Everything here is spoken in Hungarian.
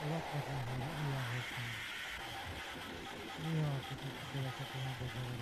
Laptop, iya, iya, oke. Iya, aku tuh bela satu yang udah